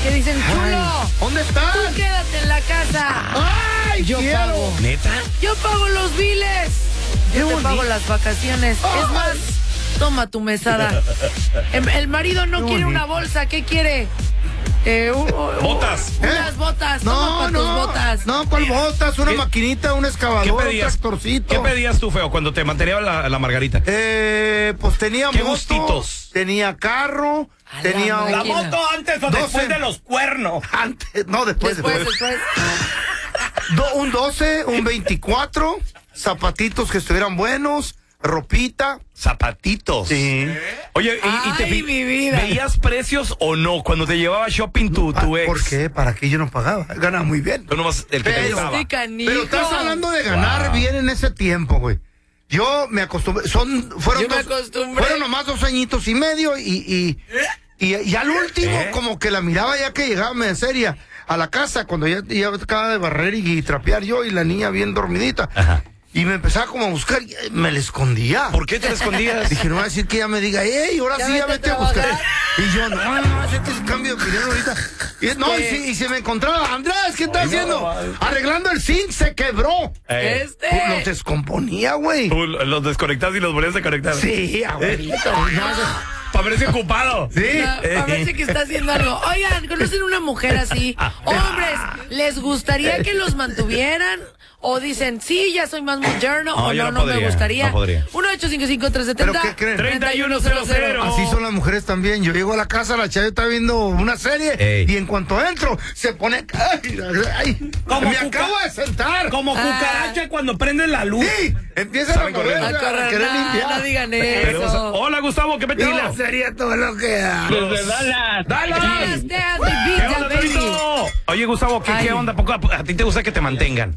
que dicen, chulo, ¿dónde estás? tú quédate en la casa. ¡Ay, Yo quiero! pago. ¿Neta? Yo pago los biles. Yo te pago las vacaciones. Es más, toma tu mesada. El marido no quiere una bolsa. ¿Qué quiere? Botas. Unas botas. Toma tus botas. No, ¿cuál botas? Una maquinita, un excavador, un tractorcito. ¿Qué pedías tú, feo, cuando te mantenía la Margarita? Pues tenía ¿Qué moto, gustitos? Tenía carro, tenía la ¿La moto antes o después de los cuernos? Antes, no, después. Después. Un 12, un 24, zapatitos que estuvieran buenos, ropita. Zapatitos. Sí. Oye, Ay, mi vida. ¿veías precios o no cuando te llevaba shopping tu ex? ¿Por qué? ¿Para qué? Yo no pagaba. Ganaba muy bien. Tú nomás el que te Pero- gustaba. Pero estás hablando de ganar bien en ese tiempo, güey. Yo me acostumbré. Fueron nomás 2 añitos y medio y al último, como que la miraba ya que llegaba seria a la casa cuando ya acababa de barrer y trapear yo y la niña bien dormidita. Ajá. Y me empezaba como a buscar y me la escondía. ¿Por qué te la escondías? Dije, no va a decir que ella me diga, hey, ahora Ya sí, ya vete vete a a buscar. trabajar. Y yo, no, hacete ese cambio de opinión ahorita. Y se me encontraba, Andrés, ¿qué estás haciendo? Arreglando el zinc, se quebró. Los descomponía, güey. Tú los desconectas y los volvías a conectar. Sí, abuelito. Para verse ocupado. Sí. A ver si que está haciendo algo. Oigan, ¿conocen una mujer así? Hombres, ¿les gustaría que los mantuvieran? ¿O dicen, sí, ya soy más moderno? No, ¿O yo no, no no me podría, gustaría? no podría. 1-855-370. ¿Pero qué creen? 3100. Así son las mujeres también. Yo llego a la casa, la chava está viendo una serie. Ey. Y en cuanto entro, se pone. ¡Ay! Como Me acabo de sentar. Como cucaracha cuando prende la luz. Sí, empiezan a Saben mover, corriendo. a querer limpiar. No digan Pero, eso. hola, Gustavo, ¿qué Y metió? la serie todo lo que da. Desde Dallas. Dallas, Dallas, mi ¿Qué vida, onda, baby. Torito? Oye, Gustavo, Ay. ¿qué onda? ¿Poco a ti te gusta que te mantengan?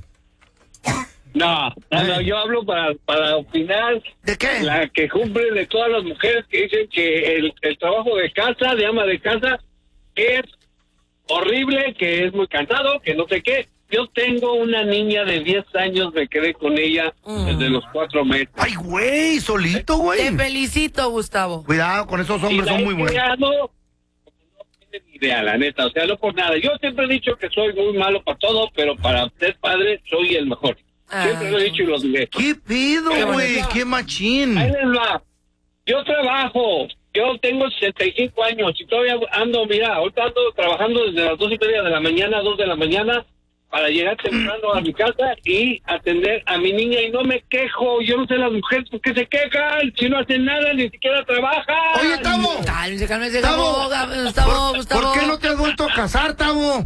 No, yo hablo para opinar. ¿De qué? La que cumple de todas las mujeres que dicen que el trabajo de casa, de ama de casa, es horrible, que es muy cansado, que no sé qué. Yo tengo una niña de 10 años, me quedé con ella desde los 4 meses. Ay, güey, solito, güey. Te felicito, Gustavo. Cuidado con esos Y hombres, la son he muy buenos. criado, no tiene ni idea, la neta, o sea, no por nada. Yo siempre he dicho que soy muy malo para todo, pero para ser padre soy el mejor. Siempre lo he dicho y lo diré. ¿Qué pido, Qué güey? bonito. ¿Qué machín? Ahí les va. Yo trabajo, yo tengo 65 años y todavía ando, mira, ahorita ando trabajando desde las 2:30 de la mañana, 2 de la mañana, para llegar temprano a mi casa y atender a mi niña y no me quejo. Yo no sé las mujeres por qué se quejan, si no hacen nada, ni siquiera trabajan. Oye, Tavo. Cálmese, Tavo. Gustavo. ¿Por qué no te has vuelto a casar, Tavo?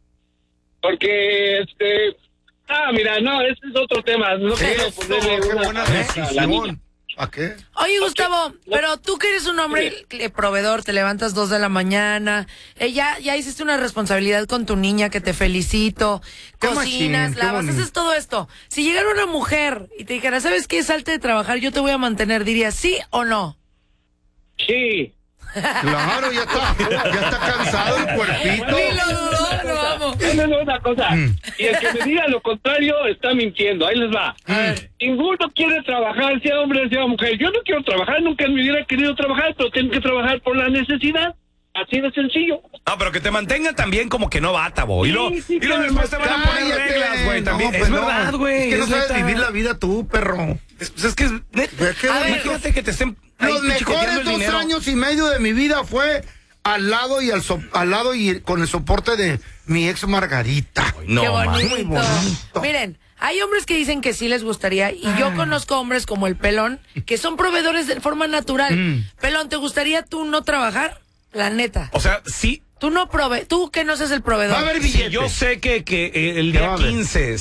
Porque, mira, no, ese es otro tema. No quiero ponerle Qué una buena cabeza a la niña. decisión. ¿A qué? Oye, Gustavo, pero tú que eres un hombre proveedor, te levantas 2 de la mañana, ya hiciste una responsabilidad con tu niña, que te felicito, Qué cocinas, machín, qué lavas, bonito. haces todo esto. Si llegara una mujer y te dijera, ¿sabes qué? Salte de trabajar, yo te voy a mantener, ¿dirías sí o no? Sí. Claro, ya está cansado el cuerpito. Ni lo dudó, pero vamos. Déjenme una cosa. Y el que me diga lo contrario está mintiendo. Ahí les va. Ninguno quiere trabajar, sea hombre, sea mujer. Yo no quiero trabajar, nunca en mi vida he querido trabajar, pero tengo que trabajar por la necesidad. Así de sencillo. No, pero que te mantengan también como que no va, Tavo. Y Sí, luego sí, después te van a poner Cállate, reglas, güey, también. no, Es pues verdad, no. güey. Es que no sabes neta. vivir la vida tú, perro. Es que es neta. Qué bonito. Imagínate que te estén ahí Los pichicoteando mejores el 2 dinero. años y medio de mi vida fue al lado y con el soporte de mi ex Margarita. No, Qué man. bonito. Muy bonito. Miren, hay hombres que dicen que sí les gustaría, y yo conozco hombres como el Pelón, que son proveedores de forma natural. Pelón, ¿te gustaría tú no trabajar? La neta. O sea, sí. Tú que no seas el proveedor. Va a haber Sí, billetes. yo sé que el ¿Qué va día a haber? 15